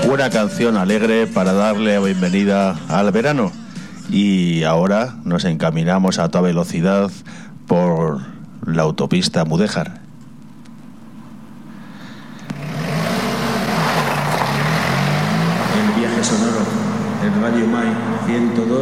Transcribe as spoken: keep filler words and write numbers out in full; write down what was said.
Una canción alegre para darle la bienvenida al verano. Y ahora nos encaminamos a toda velocidad por la autopista Mudéjar. El viaje sonoro, el Radio Mai ciento dos.